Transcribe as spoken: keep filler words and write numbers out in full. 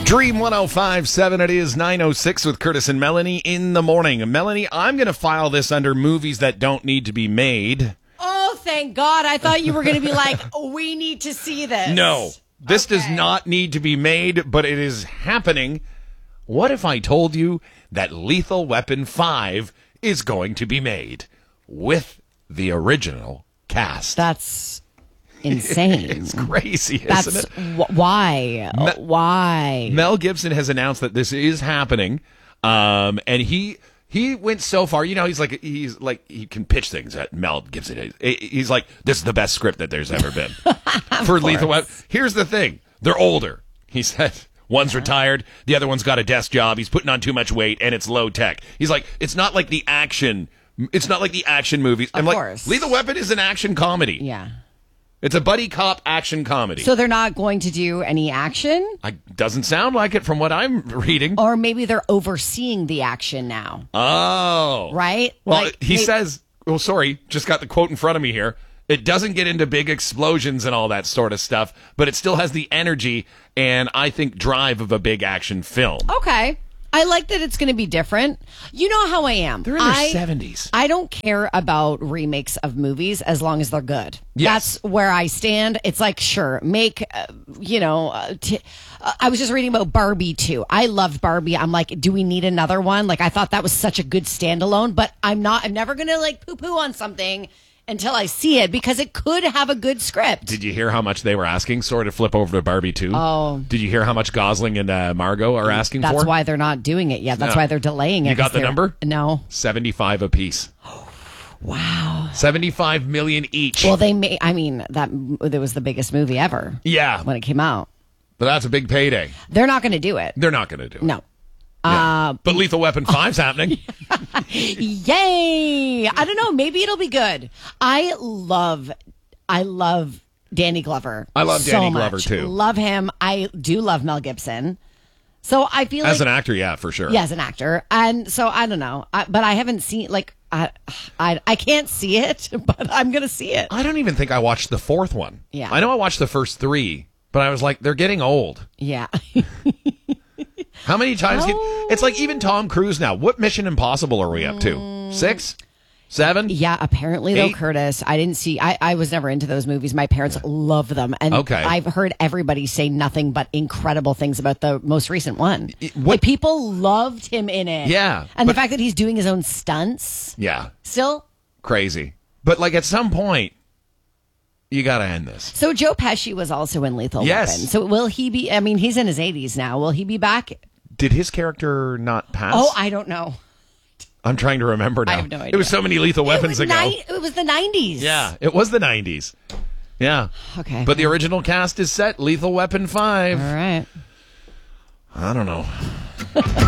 Dream one oh five point seven, it is nine oh six with Curtis and Melanie in the morning. Melanie, I'm going to file this under movies that don't need to be made. Oh, thank God. I thought you were going to be like, we need to see this. No, this Okay. does not need to be made, but it is happening. What if I told you that Lethal Weapon five is going to be made with the original cast? That's insane. It's crazy, That's isn't it? wh- why? Me- why? Mel Gibson has announced that this is happening, um, and he he went so far. You know, he's like he's like he can pitch things at Mel Gibson. He's like, this is the best script that there's ever been for Lethal Weapon. Here's the thing: they're older. He said one's retired, the other one's got a desk job. He's putting on too much weight, and it's low tech. He's like, it's not like the action. It's not like the action movies. I'm Of like, course. Lethal Weapon is an action comedy. Yeah. It's a buddy cop action comedy. So they're not going to do any action? I, doesn't sound like it from what I'm reading. Or maybe they're overseeing the action now, Oh. right? Well, Like, he may- says, well, sorry, just got the quote in front of me here. It doesn't get into big explosions and all that sort of stuff, but it still has the energy and I think drive of a big action film. Okay. I like that it's going to be different. You know how I am. They're in their I, seventies. I don't care about remakes of movies as long as they're good. Yes. That's where I stand. It's like, sure, make, uh, you know, uh, t- uh, I was just reading about Barbie too. I loved Barbie. I'm like, do we need another one? Like, I thought that was such a good standalone, but I'm not, I'm never going to like poo poo on something until I see it because it could have a good script. Did you hear how much they were asking? Sort of flip over to Barbie too. Oh. Did you hear how much Gosling and uh, Margot are asking That's for? why they're not doing it yet. That's No. why they're delaying it. You got 'cause the they're- number? No. seventy-five apiece. Wow. seventy-five million each. Well, they made, I mean, that that was the biggest movie ever yeah, when it came out. but that's a big payday. They're not going to do it. They're not going to do it. No. Yeah. Uh, but Lethal Weapon five's happening. Yay! I don't know. Maybe it'll be good. I love, I love Danny Glover. I love so Danny much. Glover, too. Love him. I do love Mel Gibson. So I feel As like, an actor, yeah, for sure. yeah, as an actor, and so I don't know, I, but I haven't seen like I, I, I can't see it, but I'm gonna see it. I don't even think I watched the fourth one. Yeah. I know I watched the first three, but I was like, they're getting old. Yeah. How many times? Can, Oh. it's like even Tom Cruise now. What Mission Impossible are we up to? Six? Seven? Yeah, apparently though, Eight? Curtis, I didn't see. I, I was never into those movies. My parents love them, and Okay. I've heard everybody say nothing but incredible things about the most recent one. It- what- Like people loved him in it. Yeah, and but- the fact that he's doing his own stunts Yeah. still. Crazy. But like at some point, you got to end this. So Joe Pesci was also in Lethal Yes. Weapon. So will he be? I mean, he's in his eighties now. Will he be back? Did his character not pass? Oh, I don't know. I'm trying to remember now. I have no It was idea. so many Lethal Weapons it was ago. ni- it was the nineties. Yeah, it was the nineties. Yeah. Okay. But the original cast is set. Lethal Weapon five. All right. I don't know.